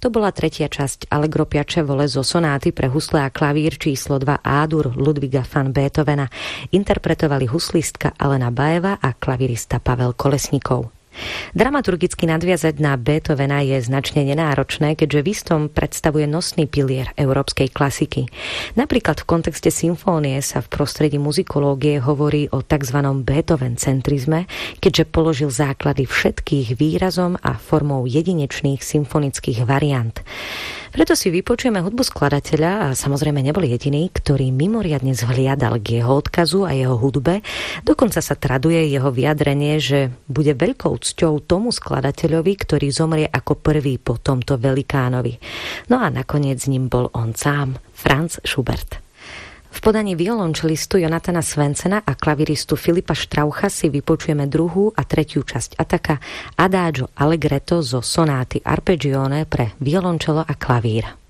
To bola tretia časť Allegro piacevole zo sonáty pre husle a klavír číslo 2 A-dur Ludwiga van Beethovena. Interpretovali huslistka Alena Bajeva a klavirista Pavel Kolesníkov. Dramaturgicky nadviazať na Beethovena je značne nenáročné, keďže v istom predstavuje nosný pilier európskej klasiky. Napríklad v kontexte symfónie sa v prostredí muzikológie hovorí o tzv. Beethoven-centrizme, keďže položil základy všetkých výrazom a formou jedinečných symfonických variant. Preto si vypočujeme hudbu skladateľa a samozrejme nebol jediný, ktorý mimoriadne zhliadal k jeho odkazu a jeho hudbe. Dokonca sa traduje jeho vyjadrenie, že bude veľkou cťou tomu skladateľovi, ktorý zomrie ako prvý po tomto velikánovi. No a nakoniec ním bol on sám, Franz Schubert. V podaní violončelistu Jonathana Svensena a klaviristu Filipa Straucha si vypočujeme druhú a tretiu časť Attacca Adagio Allegretto zo sonáty Arpeggione pre violončelo a klavír.